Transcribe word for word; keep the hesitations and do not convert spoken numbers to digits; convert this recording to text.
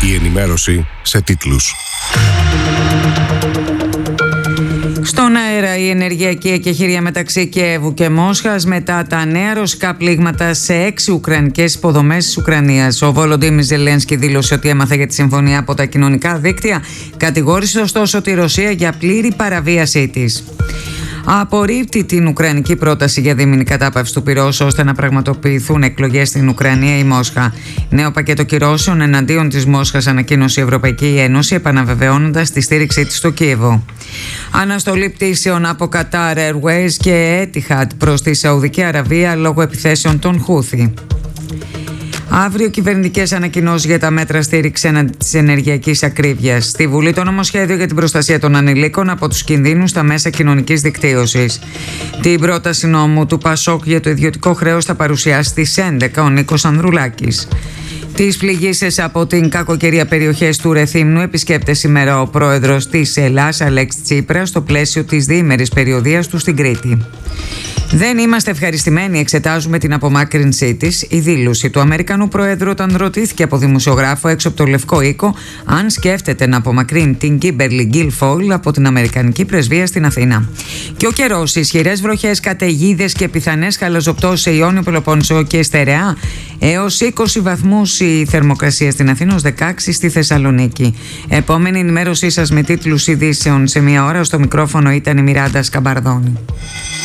Η ενημέρωση σε τίτλους. Στον αέρα η ενεργειακή εκεχηρία μεταξύ Κιέβου και Μόσχας μετά τα νέα ρωσικά πλήγματα σε έξι ουκρανικές υποδομές της Ουκρανίας. Ο Βολοντίμιρ Ζελένσκι δήλωσε ότι έμαθε για τη συμφωνία από τα κοινωνικά δίκτυα, κατηγόρησε ωστόσο τη Ρωσία για πλήρη παραβίασή της. Απορρίπτει την ουκρανική πρόταση για δίμηνη κατάπαυση του πυρός ώστε να πραγματοποιηθούν εκλογές στην Ουκρανία ή Μόσχα. Νέο πακέτο κυρώσεων εναντίον της Μόσχας ανακοίνωσε η Ευρωπαϊκή Ένωση, επαναβεβαιώνοντας τη στήριξή της στο Κίεβο. Αναστολή πτήσεων από Qatar Airways και Etihad προς τη Σαουδική Αραβία λόγω επιθέσεων των Χούθι. Αύριο κυβερνητικές ανακοινώσεις για τα μέτρα στήριξη έναντι της ενεργειακής ακρίβειας. Στη Βουλή το νομοσχέδιο για την προστασία των ανηλίκων από τους κινδύνους στα μέσα κοινωνικής δικτύωσης. Την πρόταση νόμου του Πασόκ για το ιδιωτικό χρέος θα παρουσιάσει στις έντεκα ο Νίκος Ανδρουλάκης. Τις πληγήσεις από την κακοκαιρία περιοχές του Ρεθύμνου επισκέπτεται σήμερα ο πρόεδρος της Ελλάς Αλέξης Τσίπρας στο πλαίσιο της διήμερης περιοδείας του στην Κρήτη. Δεν είμαστε ευχαριστημένοι, εξετάζουμε την απομάκρυνσή της. Η δήλωση του Αμερικανού Προέδρου όταν ρωτήθηκε από δημοσιογράφο έξω από το Λευκό Οίκο αν σκέφτεται να απομακρύνει την Κίμπερλι Γκίλφοιλ από την Αμερικανική πρεσβεία στην Αθήνα. Και ο καιρός, ισχυρές βροχές, καταιγίδες και πιθανές χαλαζοπτώσεις σε Ιόνιο, Πελοπόννησο και Στερεά. Έως είκοσι βαθμούς η θερμοκρασία στην Αθήνα, ως δεκαέξι στη Θεσσαλονίκη. Επόμενη ενημέρωσή σας με τίτλους ειδήσεων σε μία ώρα. Στο μικρόφωνο ήταν η Μιράντα Σκαμπαρδόνη.